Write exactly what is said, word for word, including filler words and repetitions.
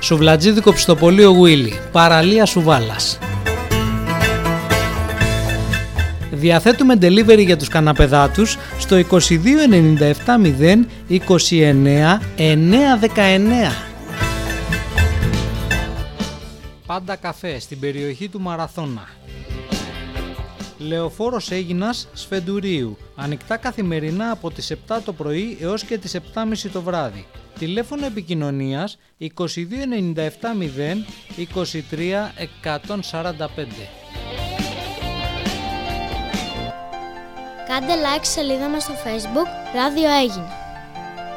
Σουβλατζίδικο Πιστοπωλείο Γουίλι, παραλία Σουβάλας. Διαθέτουμε delivery για τους καναπεδάτους στο είκοσι δύο ενενήντα επτά μηδέν είκοσι εννέα εννιακόσια δεκαεννέα. Πάντα καφέ στην περιοχή του Μαραθώνα. Λεωφόρος Αίγινας Σφεντουρίου. Ανοιχτά καθημερινά από τις επτά το πρωί έως και τις επτά και μισή το βράδυ. Τηλέφωνο επικοινωνίας είκοσι δύο ενενήντα επτά μηδέν είκοσι τρία εκατόν σαράντα πέντε. Κάντε like στη σελίδα μας στο Facebook Ράδιο Αίγινα.